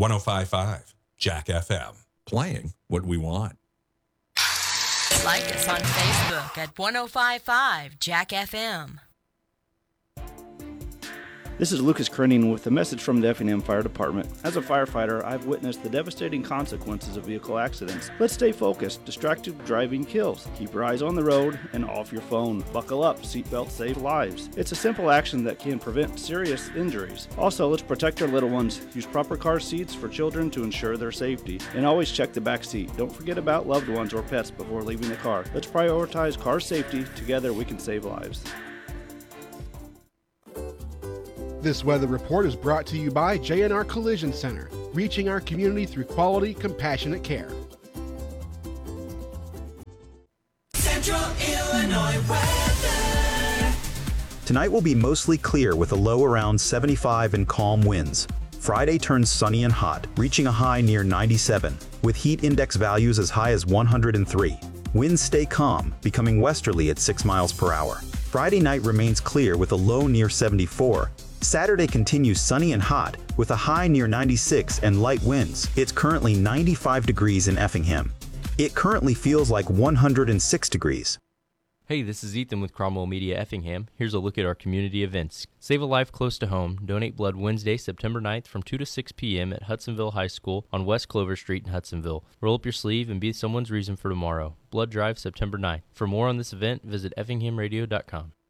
105.5 Jack FM. Playing what we want. Like us on Facebook at 105.5 Jack FM. This is Lucas Kerning with a message from the Effingham Fire Department. As a firefighter, I've witnessed the devastating consequences of vehicle accidents. Let's stay focused. Distracted driving kills. Keep your eyes on the road and off your phone. Buckle up. Seatbelts save lives. It's a simple action that can prevent serious injuries. Also, let's protect our little ones. Use proper car seats for children to ensure their safety. And always check the back seat. Don't forget about loved ones or pets before leaving the car. Let's prioritize car safety. Together we can save lives. This weather report is brought to you by J&R Collision Center, reaching our community through quality, compassionate care. Central Illinois weather. Tonight will be mostly clear with a low around 75 and calm winds. Friday turns sunny and hot, reaching a high near 97, with heat index values as high as 103. Winds stay calm, becoming westerly at 6 miles per hour. Friday night remains clear with a low near 74. Saturday continues sunny and hot, with a high near 96 and light winds. It's currently 95 degrees in Effingham. It currently feels like 106 degrees. Hey, this is Ethan with Cromwell Media Effingham. Here's a look at our community events. Save a life close to home. Donate blood Wednesday, September 9th from 2 to 6 p.m. at Hudsonville High School on West Clover Street in Hudsonville. Roll up your sleeve and be someone's reason for tomorrow. Blood Drive, September 9th. For more on this event, visit effinghamradio.com.